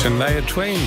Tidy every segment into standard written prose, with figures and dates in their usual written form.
Shania Twain.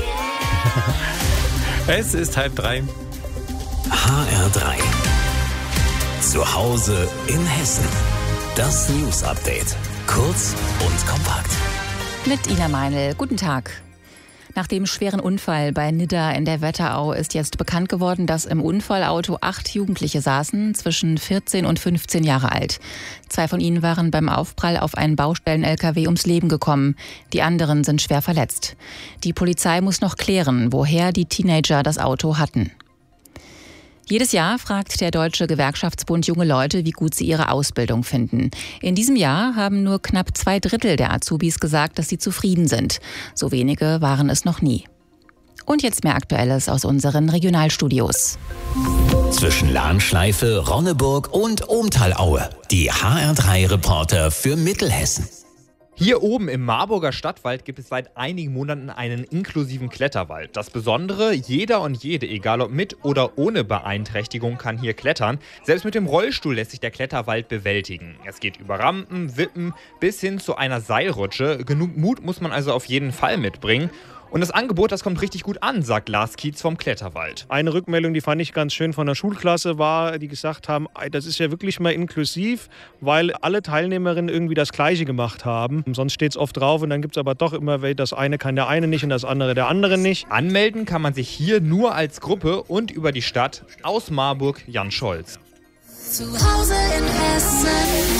Es ist 2:30. HR3. Zu Hause in Hessen. Das News Update. Kurz und kompakt. Mit Ina Meinl. Guten Tag. Nach dem schweren Unfall bei Nidda in der Wetterau ist jetzt bekannt geworden, dass im Unfallauto 8 Jugendliche saßen, zwischen 14 und 15 Jahre alt. 2 von ihnen waren beim Aufprall auf einen Baustellen-LKW ums Leben gekommen. Die anderen sind schwer verletzt. Die Polizei muss noch klären, woher die Teenager das Auto hatten. Jedes Jahr fragt der Deutsche Gewerkschaftsbund junge Leute, wie gut sie ihre Ausbildung finden. In diesem Jahr haben nur knapp 2/3 der Azubis gesagt, dass sie zufrieden sind. So wenige waren es noch nie. Und jetzt mehr Aktuelles aus unseren Regionalstudios. Zwischen Lahnschleife, Ronneburg und Ohmtalaue. Die HR3-Reporter für Mittelhessen. Hier oben im Marburger Stadtwald gibt es seit einigen Monaten einen inklusiven Kletterwald. Das Besondere, jeder und jede, egal ob mit oder ohne Beeinträchtigung, kann hier klettern. Selbst mit dem Rollstuhl lässt sich der Kletterwald bewältigen. Es geht über Rampen, Wippen bis hin zu einer Seilrutsche. Genug Mut muss man also auf jeden Fall mitbringen. Und das Angebot, das kommt richtig gut an, sagt Lars Kietz vom Kletterwald. Eine Rückmeldung, die fand ich ganz schön von der Schulklasse, war, die gesagt haben, das ist ja wirklich mal inklusiv, weil alle Teilnehmerinnen irgendwie das Gleiche gemacht haben. Sonst steht es oft drauf und dann gibt es aber doch immer, das eine kann der eine nicht und das andere der andere nicht. Anmelden kann man sich hier nur als Gruppe und über die Stadt. Aus Marburg, Jan Scholz. Zu Hause in Hessen.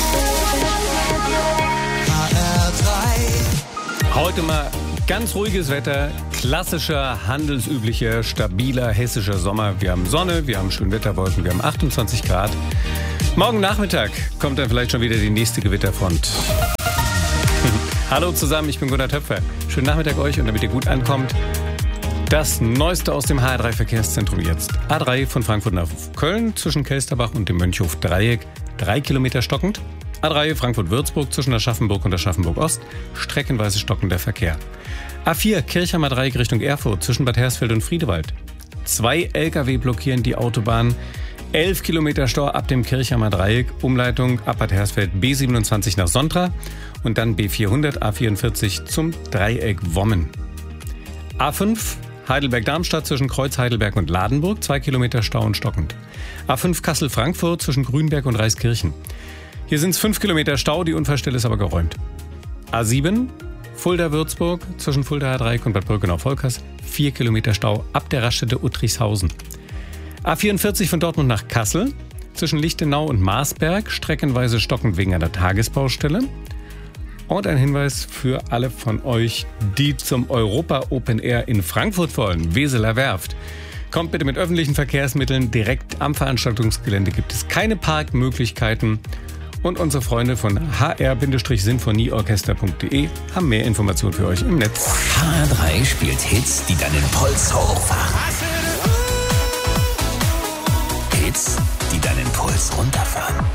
HR3. Heute mal ganz ruhiges Wetter, klassischer, handelsüblicher, stabiler hessischer Sommer. Wir haben Sonne, wir haben Schönwetterwolken, wir haben 28 Grad. Morgen Nachmittag kommt dann vielleicht schon wieder die nächste Gewitterfront. Hallo zusammen, ich bin Gunnar Töpfer. Schönen Nachmittag euch und damit ihr gut ankommt, das Neueste aus dem HR3 Verkehrszentrum jetzt. A3 von Frankfurt nach Köln zwischen Kelsterbach und dem Mönchhof-Dreieck, 3 Kilometer stockend. A3 Frankfurt-Würzburg zwischen Aschaffenburg und Aschaffenburg-Ost, streckenweise stockender Verkehr. A4 Kirchheimer Dreieck Richtung Erfurt zwischen Bad Hersfeld und Friedewald. 2 Lkw blockieren die Autobahn. 11 Kilometer Stau ab dem Kirchheimer Dreieck, Umleitung ab Bad Hersfeld B27 nach Sontra und dann B400 A44 zum Dreieck Wommen. A5 Heidelberg-Darmstadt zwischen Kreuz Heidelberg und Ladenburg, 2 Kilometer Stau und stockend. A5 Kassel-Frankfurt zwischen Grünberg und Reiskirchen. Hier sind es 5 Kilometer Stau, die Unfallstelle ist aber geräumt. A7 Fulda-Würzburg zwischen Fulda-Dreieck und Bad Brückenau-Volkers, 4 Kilometer Stau ab der Raststätte Uttrichshausen. A44 von Dortmund nach Kassel zwischen Lichtenau und Marsberg, streckenweise stockend wegen einer Tagesbaustelle. Und ein Hinweis für alle von euch, die zum Europa Open Air in Frankfurt wollen, Weseler Werft. Kommt bitte mit öffentlichen Verkehrsmitteln, direkt am Veranstaltungsgelände gibt es keine Parkmöglichkeiten. Und unsere Freunde von hr-sinfonieorchester.de haben mehr Informationen für euch im Netz. HR3 spielt Hits, die deinen Puls hochfahren. Hits, die deinen Puls runterfahren.